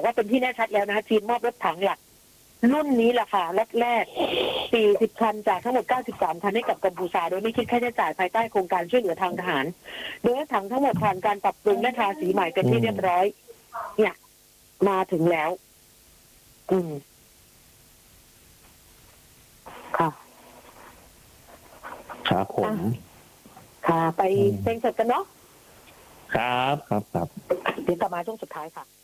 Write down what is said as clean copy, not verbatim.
บอกว่าเป็นที่แน่ชัดแล้วนะจีนมอบรถถังหลักรุ่นนี้แหละค่ะแรก40 คันจากทั้งหมด93 คันให้กับกัมพูชาโดยไม่คิดค่าใช้จ่ายภายใต้โครงการช่วยเหลือทางทหารโดยรถถังทั้งหมดผ่านการปรับปรุงและทาสีใหม่เป็นที่เรียบร้อยเนี่ยมาถึงแล้วค่ะครับผมค่ะไปเพลงสดกันเนาะครับเดี๋ยวกลับมาช่วงสุดท้ายค่ะ